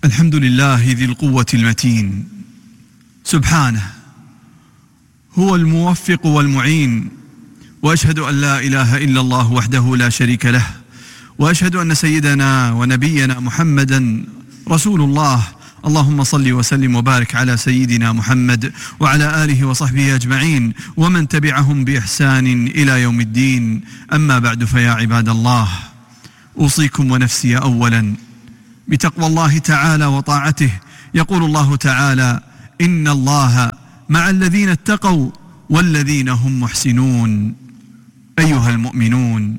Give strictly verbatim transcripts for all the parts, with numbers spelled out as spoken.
الحمد لله ذي القوة المتين، سبحانه هو الموفق والمعين، وأشهد أن لا إله إلا الله وحده لا شريك له، وأشهد أن سيدنا ونبينا محمدا رسول الله. اللهم صل وسلم وبارك على سيدنا محمد وعلى آله وصحبه أجمعين ومن تبعهم بإحسان إلى يوم الدين. أما بعد، فيا عباد الله، أوصيكم ونفسي أولا بتقوى الله تعالى وطاعته. يقول الله تعالى: إن الله مع الذين اتقوا والذين هم محسنون. أيها المؤمنون،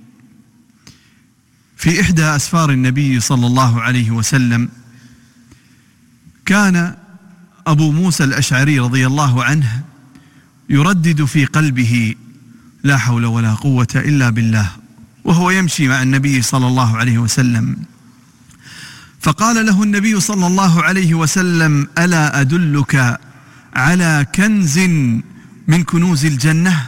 في إحدى أسفار النبي صلى الله عليه وسلم كان أبو موسى الأشعري رضي الله عنه يردد في قلبه: لا حول ولا قوة إلا بالله، وهو يمشي مع النبي صلى الله عليه وسلم. فقال له النبي صلى الله عليه وسلم: ألا أدلك على كنز من كنوز الجنة؟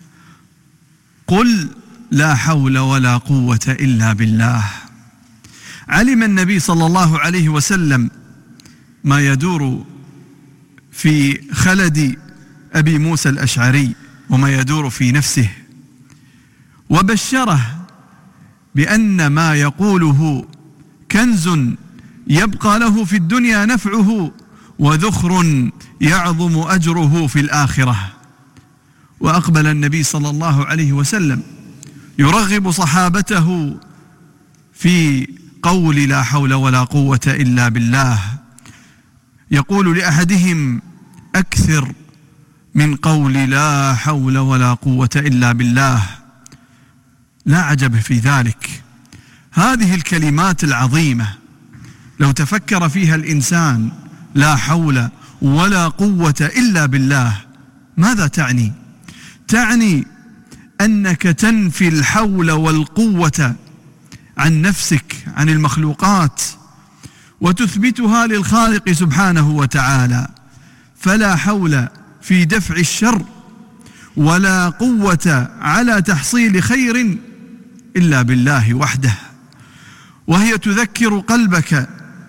قل: لا حول ولا قوة إلا بالله. علم النبي صلى الله عليه وسلم ما يدور في خلد أبي موسى الأشعري وما يدور في نفسه، وبشره بأن ما يقوله كنز يبقى له في الدنيا نفعه، وذخر يعظم أجره في الآخرة. وأقبل النبي صلى الله عليه وسلم يرغب صحابته في قول لا حول ولا قوة إلا بالله. يقول لأحدهم: أكثر من قول لا حول ولا قوة إلا بالله. لا عجب في ذلك، هذه الكلمات العظيمة لو تفكر فيها الإنسان، لا حول ولا قوة إلا بالله، ماذا تعني؟ تعني أنك تنفي الحول والقوة عن نفسك، عن المخلوقات، وتثبتها للخالق سبحانه وتعالى. فلا حول في دفع الشر ولا قوة على تحصيل خير إلا بالله وحده. وهي تذكر قلبك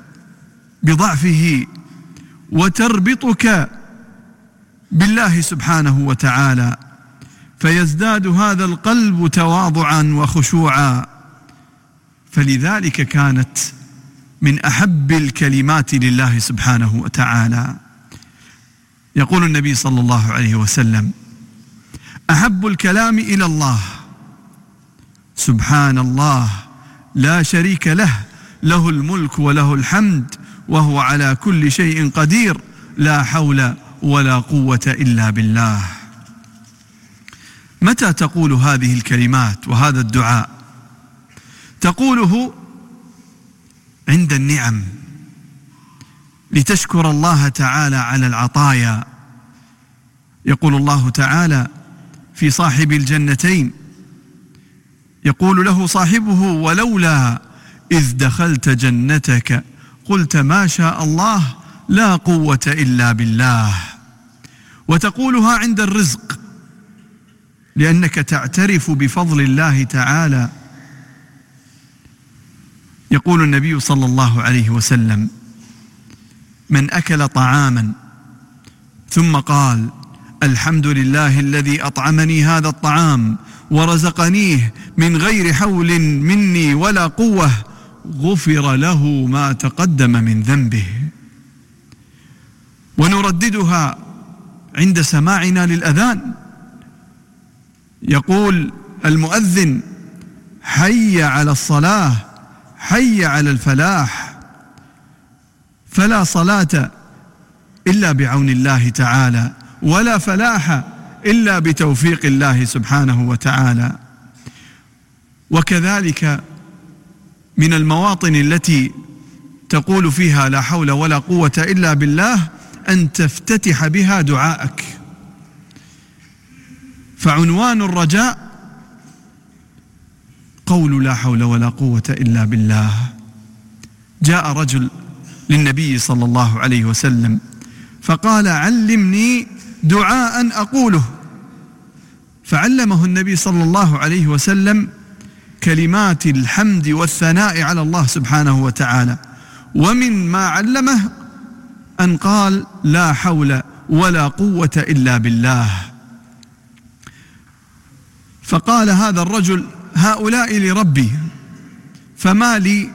بضعفه وتربطك بالله سبحانه وتعالى، فيزداد هذا القلب تواضعا وخشوعا. فلذلك كانت من أحب الكلمات لله سبحانه وتعالى. يقول النبي صلى الله عليه وسلم: أحب الكلام إلى الله سبحان الله لا شريك له، له الملك وله الحمد وهو على كل شيء قدير، لا حول ولا قوة إلا بالله. متى تقول هذه الكلمات وهذا الدعاء؟ تقوله عند النعم، لتشكر الله تعالى على العطايا. يقول الله تعالى في صاحب الجنتين، يقول له صاحبه: ولولا إذ دخلت جنتك قلت ما شاء الله لا قوة إلا بالله. وتقولها عند الرزق، لأنك تعترف بفضل الله تعالى. يقول النبي صلى الله عليه وسلم: من أكل طعاما ثم قال: الحمد لله الذي أطعمني هذا الطعام ورزقنيه من غير حول مني ولا قوة، غفر له ما تقدم من ذنبه. ونرددها عند سماعنا للأذان. يقول المؤذن: حي على الصلاة، حي على الفلاح. فلا صلاة إلا بعون الله تعالى، ولا فلاح إلا بتوفيق الله سبحانه وتعالى. وكذلك من المواطن التي تقول فيها لا حول ولا قوة إلا بالله أن تفتتح بها دعاءك. فعنوان الرجاء قول لا حول ولا قوة إلا بالله. جاء رجل للنبي صلى الله عليه وسلم فقال: علمني دعاء أقوله. فعلمه النبي صلى الله عليه وسلم كلمات الحمد والثناء على الله سبحانه وتعالى، ومن ما علمه أن قال لا حول ولا قوة إلا بالله. فقال هذا الرجل هؤلاء لربي فما لي؟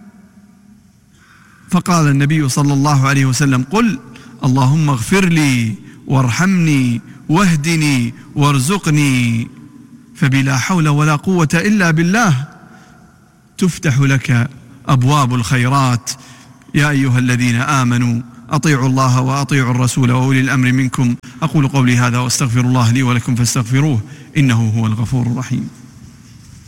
فقال النبي صلى الله عليه وسلم قل اللهم اغفر لي وارحمني واهدني وارزقني. فبلا حول ولا قوة إلا بالله تفتح لك أبواب الخيرات. يا أيها الذين آمنوا أطيعوا الله وأطيعوا الرسول وأولي الأمر منكم. أقول قولي هذا وأستغفر الله لي ولكم فاستغفروه إنه هو الغفور الرحيم.